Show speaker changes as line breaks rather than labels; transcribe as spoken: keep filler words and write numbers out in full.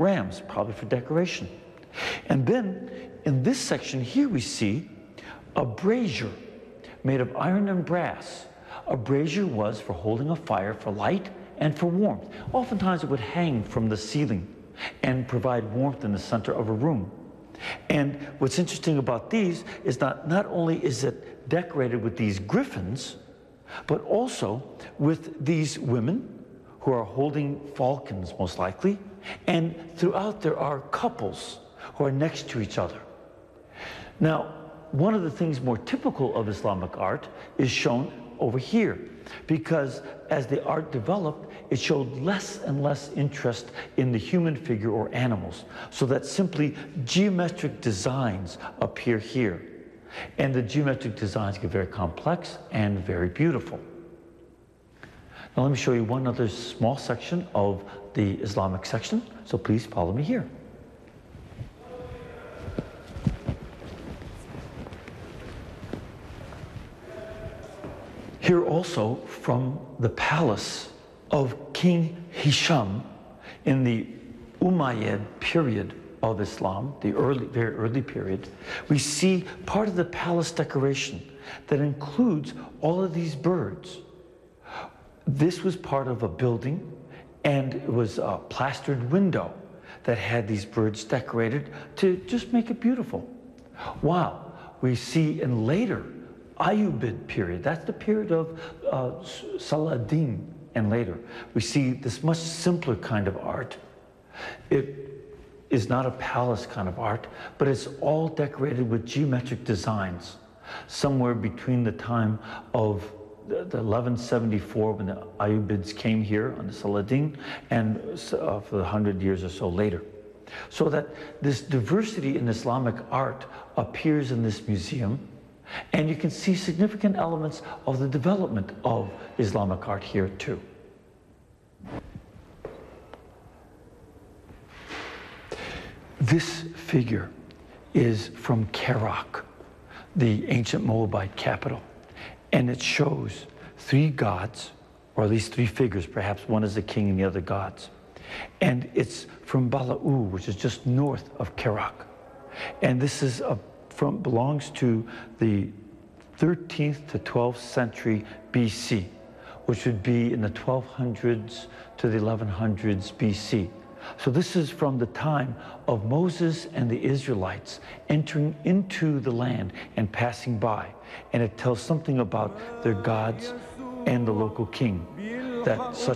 rams, probably for decoration. And then in this section here we see a brazier made of iron and brass. A brazier was for holding a fire for light and for warmth. Oftentimes it would hang from the ceiling and provide warmth in the center of a room. And what's interesting about these is not, not only is it decorated with these griffins, but also with these women who are holding falcons, most likely, and throughout there are couples who are next to each other. Now, one of the things more typical of Islamic art is shown over here, because as the art developed, it showed less and less interest in the human figure or animals, so that simply geometric designs appear here. And the geometric designs get very complex and very beautiful. Now let me show you one other small section of the Islamic section, so please follow me here. Here also from the palace of King Hisham in the Umayyad period of Islam, the early, very early period, we see part of the palace decoration that includes all of these birds. This was part of a building, and it was a plastered window that had these birds decorated to just make it beautiful. Wow, we see in later Ayyubid period, that's the period of uh, Saladin and later, we see this much simpler kind of art. It is not a palace kind of art, but it's all decorated with geometric designs, somewhere between the time of the, the eleven seventy-four when the Ayyubids came here on the Saladin and uh, for the hundred years or so later. So that this diversity in Islamic art appears in this museum, and you can see significant elements of the development of Islamic art here too. This figure is from Kerak, the ancient Moabite capital, and it shows three gods, or at least three figures, perhaps one is the king and the other gods. And it's from Bala'u, which is just north of Kerak. And this is a From, belongs to the thirteenth to twelfth century B C, which would be in the twelve hundreds to the eleven hundreds B C. So this is from the time of Moses and the Israelites entering into the land and passing by. And it tells something about their gods and the local king, that such